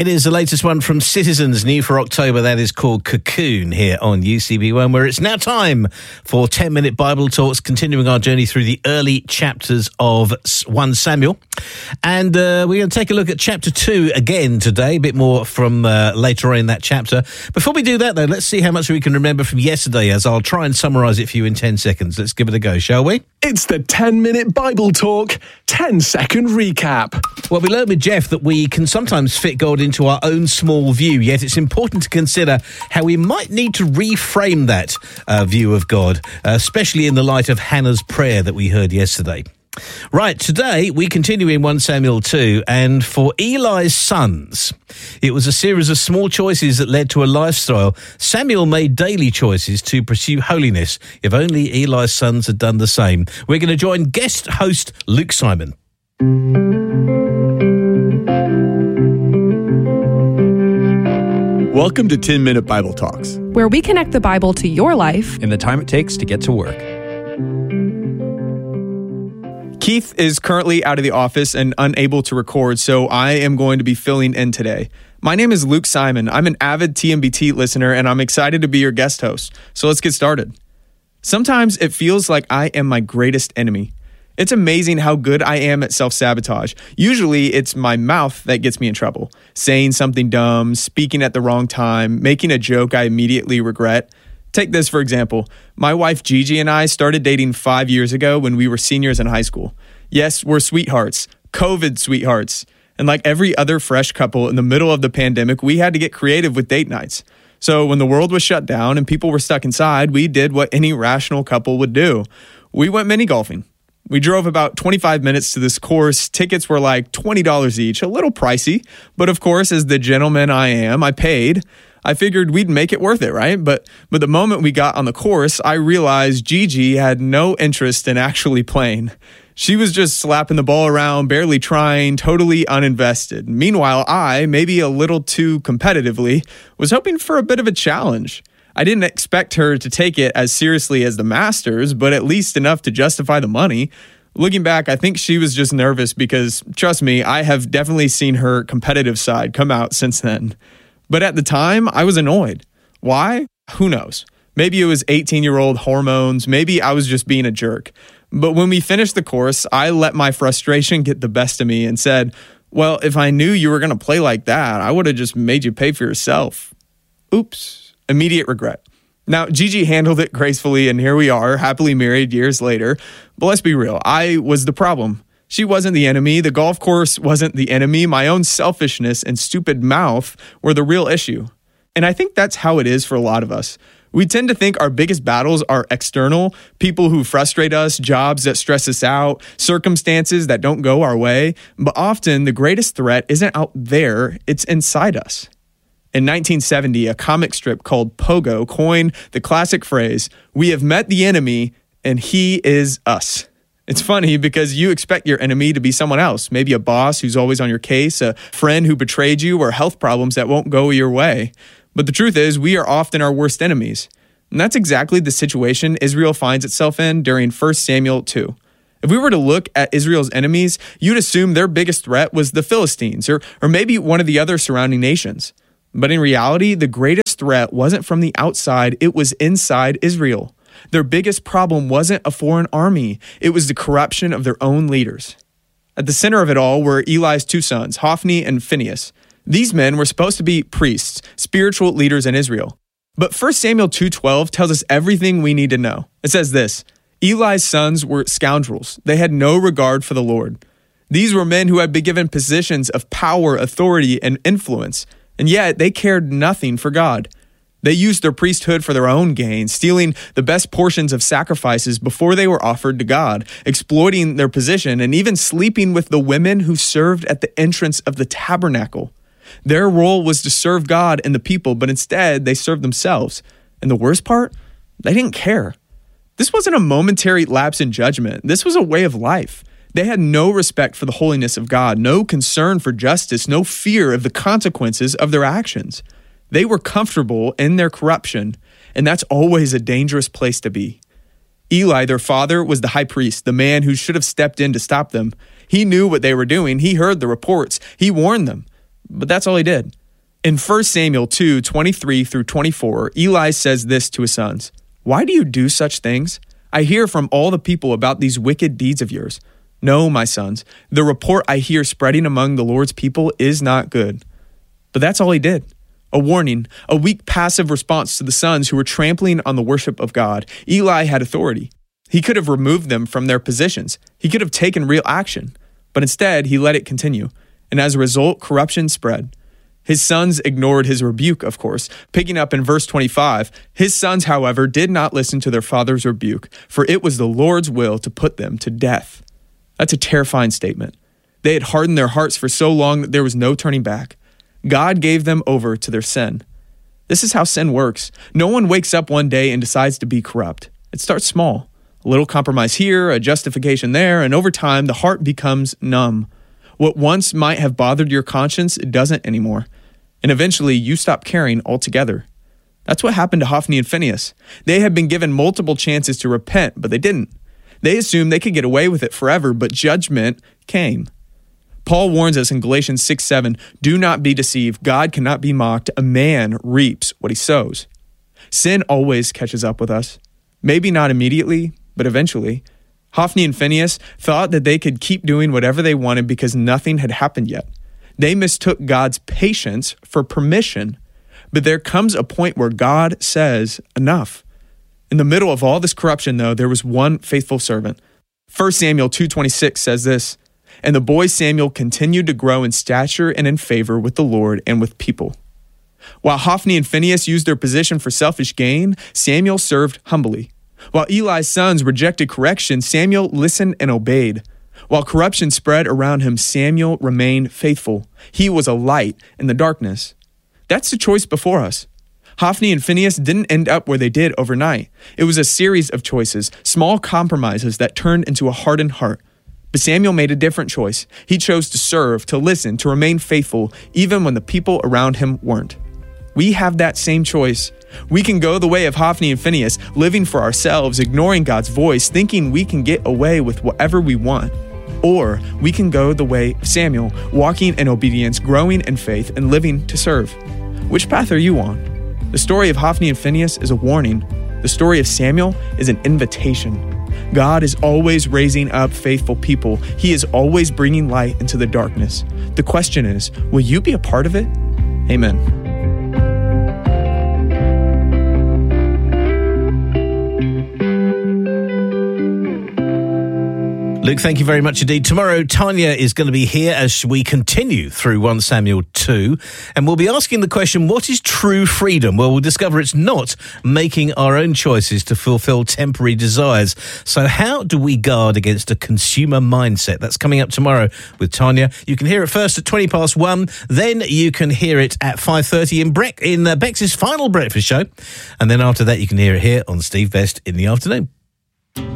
It is the latest one from Citizens, new for October. That is called Cocoon here on UCB1, where it's now time for 10-minute Bible Talks, continuing our journey through the early chapters of 1 Samuel. And we're going to take a look at chapter 2 again today, a bit more from later on in that chapter. Before we do that, though, let's see how much we can remember from yesterday, as I'll try and summarise it for you in 10 seconds. Let's give it a go, shall we? It's the 10-minute Bible Talk, 10-second recap. Well, we learned with Jeff that we can sometimes fit God into our own small view, yet it's important to consider how we might need to reframe that view of God, especially in the light of Hannah's prayer that we heard yesterday. Right, today we continue in 1 Samuel 2, and for Eli's sons, it was a series of small choices that led to a lifestyle. Samuel made daily choices to pursue holiness. If only Eli's sons had done the same. We're going to join guest host Luke Simon. Welcome to 10-Minute Bible Talks, where we connect the Bible to your life in the time it takes to get to work. Keith is currently out of the office and unable to record, so I am going to be filling in today. My name is Luke Simon. I'm an avid TMBT listener, and I'm excited to be your guest host. So let's get started. Sometimes it feels like I am my greatest enemy. It's amazing how good I am at self-sabotage. Usually, it's my mouth that gets me in trouble. Saying something dumb, speaking at the wrong time, making a joke I immediately regret. Take this, for example. My wife Gigi and I started dating 5 years ago when we were seniors in high school. Yes, we're sweethearts, COVID sweethearts. And like every other fresh couple in the middle of the pandemic, we had to get creative with date nights. So when the world was shut down and people were stuck inside, we did what any rational couple would do. We went mini golfing. We drove about 25 minutes to this course. Tickets were like $20 each, a little pricey. But of course, as the gentleman I am, I paid. I figured we'd make it worth it, right? But the moment we got on the course, I realized Gigi had no interest in actually playing. She was just slapping the ball around, barely trying, totally uninvested. Meanwhile, I, maybe a little too competitively, was hoping for a bit of a challenge. I didn't expect her to take it as seriously as the Masters, but at least enough to justify the money. Looking back, I think she was just nervous because, trust me, I have definitely seen her competitive side come out since then. But at the time, I was annoyed. Why? Who knows? Maybe it was 18-year-old hormones. Maybe I was just being a jerk. But when we finished the course, I let my frustration get the best of me and said, well, if I knew you were going to play like that, I would have just made you pay for yourself. Oops. Immediate regret. Now, Gigi handled it gracefully, and here we are, happily married years later. But let's be real, I was the problem. She wasn't the enemy. The golf course wasn't the enemy. My own selfishness and stupid mouth were the real issue. And I think that's how it is for a lot of us. We tend to think our biggest battles are external, people who frustrate us, jobs that stress us out, circumstances that don't go our way. But often the greatest threat isn't out there, it's inside us. In 1970, a comic strip called Pogo coined the classic phrase, "We have met the enemy and he is us." It's funny because you expect your enemy to be someone else, maybe a boss who's always on your case, a friend who betrayed you, or health problems that won't go your way. But the truth is, we are often our worst enemies. And that's exactly the situation Israel finds itself in during 1 Samuel 2. If we were to look at Israel's enemies, you'd assume their biggest threat was the Philistines, or maybe one of the other surrounding nations. But in reality, the greatest threat wasn't from the outside, it was inside Israel. Their biggest problem wasn't a foreign army, it was the corruption of their own leaders. At the center of it all were Eli's two sons, Hophni and Phinehas. These men were supposed to be priests, spiritual leaders in Israel. But 1 Samuel 2:12 tells us everything we need to know. It says this, Eli's sons were scoundrels. They had no regard for the Lord. These were men who had been given positions of power, authority, and influence. And yet, they cared nothing for God. They used their priesthood for their own gain, stealing the best portions of sacrifices before they were offered to God, exploiting their position, and even sleeping with the women who served at the entrance of the tabernacle. Their role was to serve God and the people, but instead, they served themselves. And the worst part? They didn't care. This wasn't a momentary lapse in judgment. This was a way of life. They had no respect for the holiness of God, no concern for justice, no fear of the consequences of their actions. They were comfortable in their corruption, and that's always a dangerous place to be. Eli, their father, was the high priest, the man who should have stepped in to stop them. He knew what they were doing. He heard the reports. He warned them. but that's all he did. In 1 Samuel 2:23 through 24, Eli says this to his sons, "Why do you do such things? I hear from all the people about these wicked deeds of yours. No, my sons, the report I hear spreading among the Lord's people is not good." But that's all he did. A warning, a weak passive response to the sons who were trampling on the worship of God. Eli had authority. He could have removed them from their positions. He could have taken real action. But instead, he let it continue. And as a result, corruption spread. His sons ignored his rebuke, of course. Picking up in verse 25, his sons, however, did not listen to their father's rebuke, for it was the Lord's will to put them to death. That's a terrifying statement. They had hardened their hearts for so long that there was no turning back. God gave them over to their sin. This is how sin works. No one wakes up one day and decides to be corrupt. It starts small. A little compromise here, a justification there, and over time, the heart becomes numb. What once might have bothered your conscience, it doesn't anymore. And eventually, you stop caring altogether. That's what happened to Hophni and Phinehas. They had been given multiple chances to repent, but they didn't. They assumed they could get away with it forever, but judgment came. Paul warns us in Galatians 6:7, "Do not be deceived. God cannot be mocked. A man reaps what he sows." Sin always catches up with us. Maybe not immediately, but eventually. Hophni and Phinehas thought that they could keep doing whatever they wanted because nothing had happened yet. They mistook God's patience for permission. But there comes a point where God says, enough. In the middle of all this corruption, though, there was one faithful servant. 1 Samuel 2:26 says this, "And the boy Samuel continued to grow in stature and in favor with the Lord and with people." While Hophni and Phinehas used their position for selfish gain, Samuel served humbly. While Eli's sons rejected correction, Samuel listened and obeyed. While corruption spread around him, Samuel remained faithful. He was a light in the darkness. That's the choice before us. Hophni and Phinehas didn't end up where they did overnight. It was a series of choices, small compromises that turned into a hardened heart. But Samuel made a different choice. He chose to serve, to listen, to remain faithful, even when the people around him weren't. We have that same choice. We can go the way of Hophni and Phinehas, living for ourselves, ignoring God's voice, thinking we can get away with whatever we want. Or we can go the way of Samuel, walking in obedience, growing in faith, and living to serve. Which path are you on? The story of Hophni and Phinehas is a warning. The story of Samuel is an invitation. God is always raising up faithful people. He is always bringing light into the darkness. The question is, will you be a part of it? Amen. Luke, thank you very much indeed. Tomorrow, Tanya is going to be here as we continue through 1 Samuel 2, and we'll be asking the question, what is true freedom? Well, we'll discover it's not making our own choices to fulfill temporary desires. So how do we guard against a consumer mindset? That's coming up tomorrow with Tanya. You can hear it first at 1:20, then you can hear it at 5:30 in Bex's final breakfast show, and then after that you can hear it here on Steve Best in the afternoon.